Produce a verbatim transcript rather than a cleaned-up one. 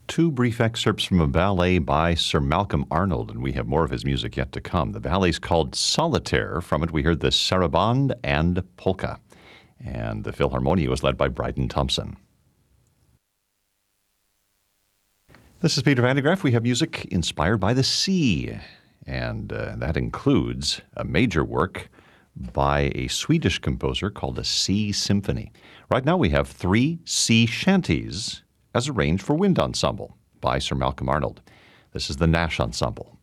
two brief excerpts from a ballet by Sir Malcolm Arnold, and we have more of his music yet to come. The ballet is called Solitaire. From it, we heard the Sarabande and Polka. And the Philharmonia was led by Bryden Thompson. This is Peter Van de Graaff. We have music inspired by the sea, and uh, that includes a major work by a Swedish composer called the Sea Symphony. Right now we have three sea shanties as arranged for wind ensemble by Sir Malcolm Arnold. This is the Nash Ensemble.